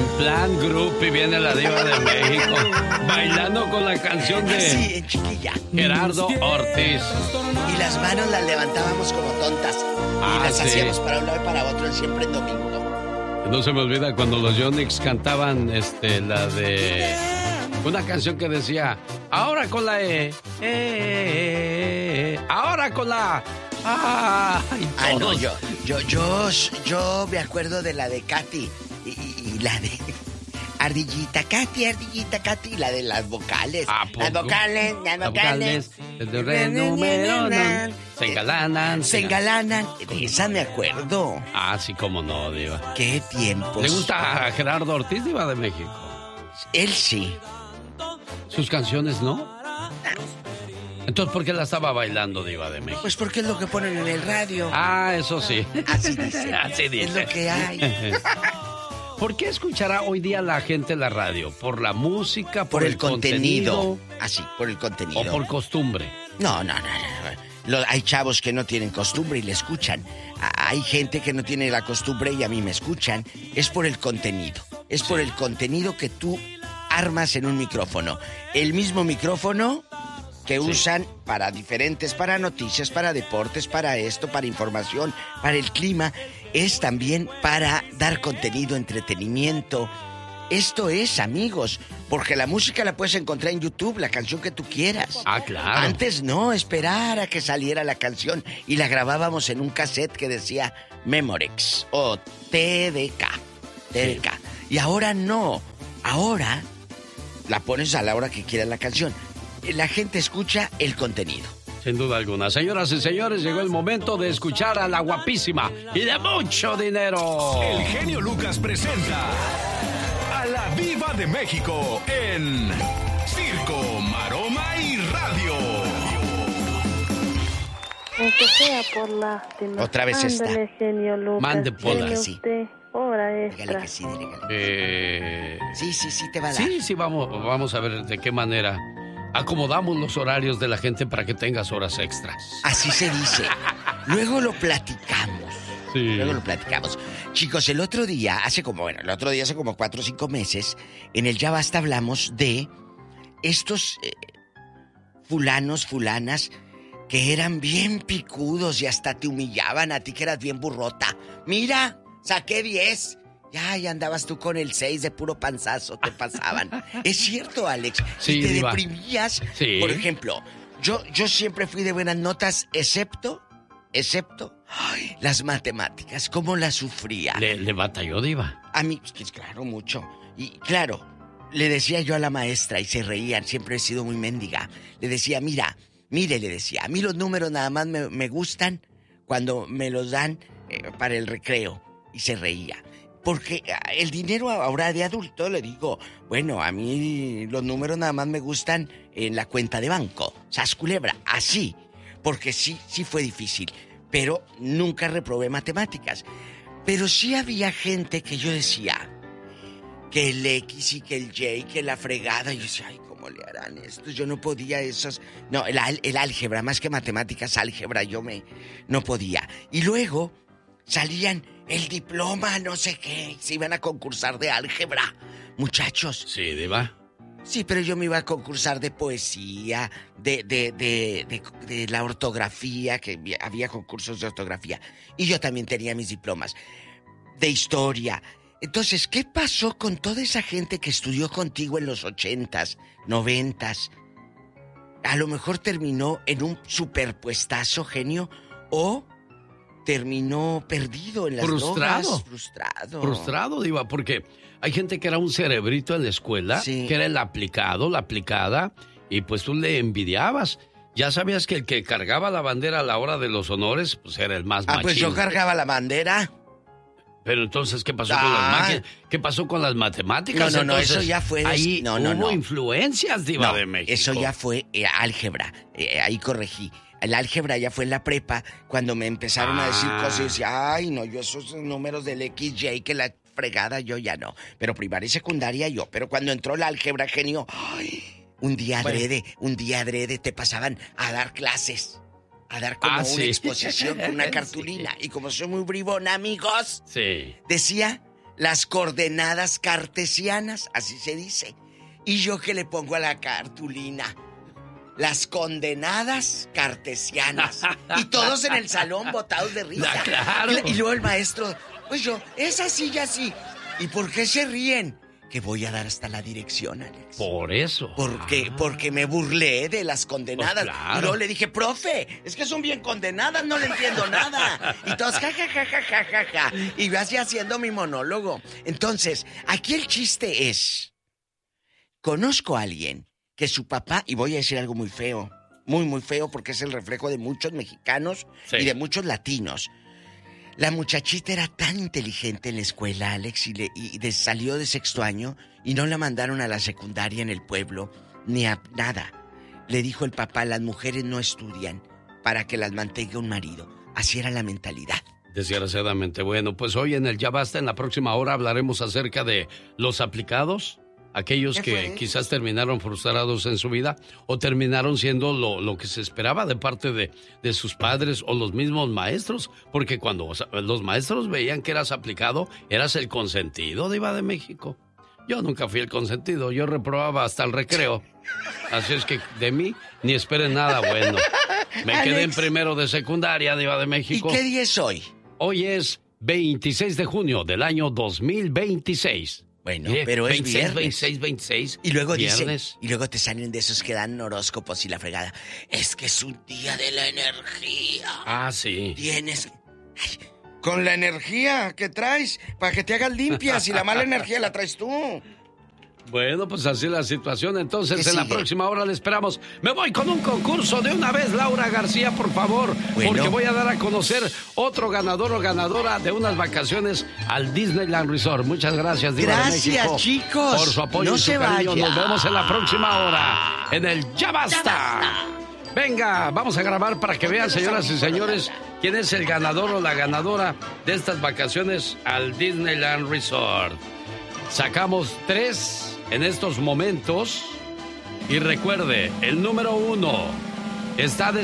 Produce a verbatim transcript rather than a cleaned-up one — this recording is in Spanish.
En plan grupo y viene la diva de México bailando con la canción de sí, en chiquilla. Gerardo Ortiz. Y las manos las levantábamos como tontas. Ah, y las sí. hacíamos para un lado y para otro, siempre en domingo. No se me olvida cuando los Yonix cantaban este, la de una canción que decía, ahora con la E, eh, eh, eh, ahora con la A. Ay, ah, no, yo, yo, yo, yo me acuerdo de la de Katy y, y, y la de Ardillita Katy, Ardillita Katy, la de las vocales. Las vocales, las vocales. El re número, no, se engalanan. Se engalanan. De esa me acuerdo. Ah, sí, cómo no, diva. Qué tiempos. ¿Le gusta a Gerardo Ortiz, diva de México? Él sí. ¿Sus canciones no? Entonces, ¿por qué la estaba bailando, diva de México? Pues porque es lo que ponen en el radio. Ah, eso sí. Así dice. Así dice. Es lo que hay. ¿Por qué escuchará hoy día la gente la radio? ¿Por la música? ¿Por, por el, el contenido? contenido? Así, por el contenido. ¿O por costumbre? No, no, no, no. Lo, hay chavos que no tienen costumbre y le escuchan. A, hay gente que no tiene la costumbre y a mí me escuchan. Es por el contenido. Es sí. por el contenido que tú armas en un micrófono. El mismo micrófono que sí. usan para diferentes, para noticias, para deportes, para esto, para información, para el clima, es también para dar contenido, entretenimiento. Esto es, amigos, porque la música la puedes encontrar en YouTube, la canción que tú quieras. Ah, claro. Antes no, esperar a que saliera la canción y la grabábamos en un cassette que decía Memorex o T D K, T D K. Sí. Y ahora no, ahora la pones a la hora que quieras la canción. La gente escucha el contenido. Sin duda alguna. Señoras y señores, llegó el momento de escuchar a la guapísima y de mucho dinero. El genio Lucas presenta a la Diva de México en Circo, Maroma y Radio. Aunque sea por lástima. Otra vez esta. Ándale, genio Lucas. Mande por Dele sí. usted hora extra. Dígale que sí, dígale. Eh... Sí, sí, sí te va a dar. Sí, sí, vamos, vamos a ver de qué manera acomodamos los horarios de la gente para que tengas horas extras. Así se dice. Luego lo platicamos. Sí. Luego lo platicamos. Chicos, el otro día, hace como, bueno, el otro día hace como cuatro o cinco meses, en el Ya Basta hablamos de estos eh, fulanos, fulanas, que eran bien picudos y hasta te humillaban a ti que eras bien burrota. Mira, saqué diez. Ya, ya andabas tú con el seis de puro panzazo, te pasaban. Es cierto, Alex. Sí, y te diva. deprimías. Sí. Por ejemplo, yo, yo siempre fui de buenas notas, excepto, excepto, ay, las matemáticas. ¿Cómo las sufría? Le, le batalló, diva. A mí, pues, claro, mucho. Y claro, le decía yo a la maestra y se reían, siempre he sido muy mendiga. Le decía, mira, mire, le decía, a mí los números nada más me, me gustan cuando me los dan eh, para el recreo. Y se reía. Porque el dinero ahora de adulto, le digo, bueno, a mí los números nada más me gustan en la cuenta de banco. Sas culebra, así. Porque sí, sí fue difícil. Pero nunca reprobé matemáticas. Pero sí había gente que yo decía que el X y que el Y, que la fregada. Y yo decía, ay, ¿cómo le harán esto? Yo no podía esos... No, el, el álgebra, más que matemáticas, álgebra, yo me... no podía. Y luego salían el diploma, no sé qué, se iban a concursar de álgebra. Muchachos. Sí, diva. Sí, pero yo me iba a concursar de poesía, de, de, de, de, de la ortografía, que había concursos de ortografía. Y yo también tenía mis diplomas de historia. Entonces, ¿qué pasó con toda esa gente que estudió contigo en los ochentas, noventas? A lo mejor terminó en un superpuestazo, genio, o terminó perdido en las Frustrado. drogas. Frustrado. Frustrado, diva, porque hay gente que era un cerebrito en la escuela, sí. que era el aplicado, la aplicada, y pues tú le envidiabas. Ya sabías que el que cargaba la bandera a la hora de los honores, pues era el más Ah, machín. pues yo cargaba la bandera. Pero entonces, ¿qué pasó ah. con las máquinas? ¿Qué pasó con las matemáticas? No, no, no, entonces, eso ya fue... Ahí no, no, hubo no. influencias, diva no, de México. eso ya fue eh, álgebra. Eh, ahí corregí. El álgebra ya fue en la prepa, cuando me empezaron ah. a decir cosas y decía, ay, no, yo esos números del X, Y, que la fregada, yo ya no. Pero primaria y secundaria yo. Pero cuando entró la álgebra, genio, ay, un día adrede, bueno. un día adrede te pasaban a dar clases. A dar como ah, una sí. exposición con una cartulina. Sí. Y como soy muy bribona, amigos, sí. decía las coordenadas cartesianas, así se dice. Y yo que le pongo a la cartulina, las condenadas cartesianas. Y todos en el salón botados de risa. Ah, claro. Y luego el maestro, pues yo, es así y así. ¿Y por qué se ríen? Que voy a dar hasta la dirección, Alex. Por eso. Porque, ah. porque me burlé de las condenadas. Pues claro. Y luego le dije, profe, es que son bien condenadas, no le entiendo nada. Y todos, ja, ja, ja, ja, ja, ja, ja. Y yo así haciendo mi monólogo. Entonces, aquí el chiste es, conozco a alguien que su papá, y voy a decir algo muy feo, muy, muy feo, porque es el reflejo de muchos mexicanos sí. y de muchos latinos. La muchachita era tan inteligente en la escuela, Alex, y, le, y de, salió de sexto año y no la mandaron a la secundaria en el pueblo, ni a nada. Le dijo el papá, las mujeres no estudian para que las mantenga un marido. Así era la mentalidad. Desgraciadamente. Bueno, pues hoy en el Ya Basta, en la próxima hora, hablaremos acerca de los aplicados. Aquellos que fue? quizás terminaron frustrados en su vida o terminaron siendo lo, lo que se esperaba de parte de, de sus padres o los mismos maestros. Porque cuando o sea, los maestros veían que eras aplicado, eras el consentido, Diva de México. Yo nunca fui el consentido, yo reprobaba hasta el recreo. Así es que de mí ni esperen nada bueno. Me Alex, quedé en primero de secundaria, Diva de México. ¿Y qué día es hoy? Hoy es veintiséis de junio del año dos mil veintiséis. Bueno, Mire, pero es veintiséis, viernes. veintiséis, veintiséis. Y luego viernes. dicen, y luego te salen de esos que dan horóscopos y la fregada. Es que es un día de la energía. Ah, sí. Tienes... Ay, con la energía que traes, para que te hagas limpias y la mala energía la traes tú. Bueno, pues así es la situación. Entonces, ¿Qué en la sigue? próxima hora le esperamos. Me voy con un concurso de una vez, Laura García, por favor. Bueno. Porque voy a dar a conocer otro ganador o ganadora de unas vacaciones al Disneyland Resort. Muchas gracias, Diva de Gracias, México, chicos. por su apoyo No y su se cariño. vaya. Nos vemos en la próxima hora, en el Ya Basta. Venga, vamos a grabar para que vean, señoras y señores, quién es el ganador o la ganadora de estas vacaciones al Disneyland Resort. Sacamos tres en estos momentos y recuerde, el número uno está de